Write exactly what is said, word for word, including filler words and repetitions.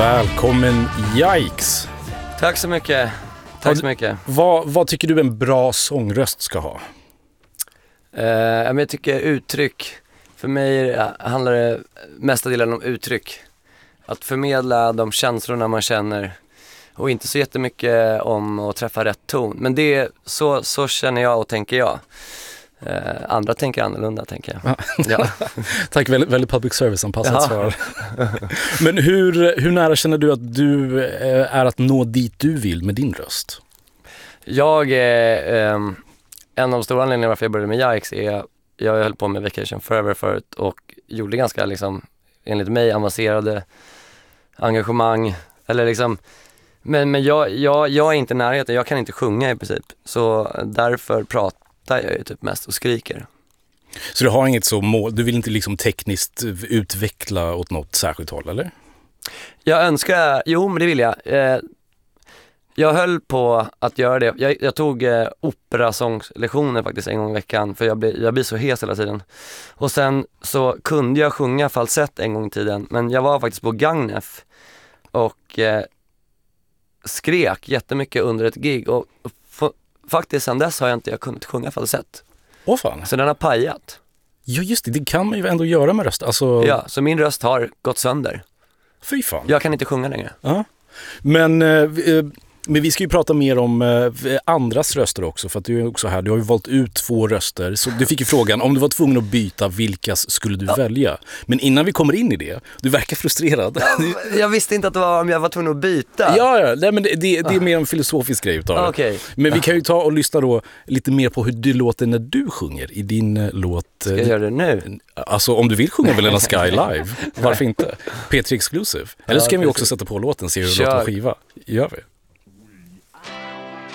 Välkommen Yikes. Tack så mycket. Tack så mycket. Vad, vad tycker du en bra sångröst ska ha? Uh, jag tycker uttryck. För mig handlar det mesta delen om uttryck. Att förmedla de känslorna man känner. Och inte så jättemycket om att träffa rätt ton. Men det så, så känner jag och tänker jag. Uh, andra tänker annorlunda, tänker jag. Ja. Tack, väldigt, väldigt public service-anpassat svar. Men hur, hur nära känner du att du är att nå dit du vill med din röst? Jag är... Um, en av de stora anledningarna varför jag började med Yikes är... Jag höll på med Vacation Forever förut och gjorde ganska, liksom, enligt mig, avancerade engagemang. Eller liksom... Men, men jag, jag, jag är inte i närheten, jag kan inte sjunga i princip. Så därför pratar jag ju typ mest och skriker. Så du har inget så mål, du vill inte liksom tekniskt utveckla åt något särskilt håll, eller? Jag önskar, jo men det vill jag. Eh, jag höll på att göra det. Jag, jag tog eh, operasångslektioner faktiskt en gång i veckan, för jag blir, jag blir så hes hela tiden. Och sen så kunde jag sjunga falsett en gång i tiden, men jag var faktiskt på Gagnef och eh, skrek jättemycket under ett gig och f- faktiskt sedan dess har jag inte jag kunnat sjunga falsett. Åh fan. Så den har pajat. Ja just det, det kan man ju ändå göra med röst. Alltså... Ja, så min röst har gått sönder. Fy fan. Jag kan inte sjunga längre. Ja. Men, eh, men vi ska ju prata mer om eh, andras röster också, för att du är också här, du har ju valt ut två röster. Så du fick ju frågan, om du var tvungen att byta, vilkas skulle du ja. välja? Men innan vi kommer in i det, du verkar frustrerad. Ja, jag visste inte att det var om jag var tvungen att byta. Ja, ja. Nej, men det, det, det är mer en filosofisk grej utav det. Okay. Men vi kan ju ta och lyssna då lite mer på hur det låter när du sjunger i din uh, låt. Ska jag göra det nu? Alltså om du vill sjunga Velena Sky live, varför inte? P tre Exclusive. Eller så kan ja, vi också sätta på låten och se hur det låter på skiva. Gör vi.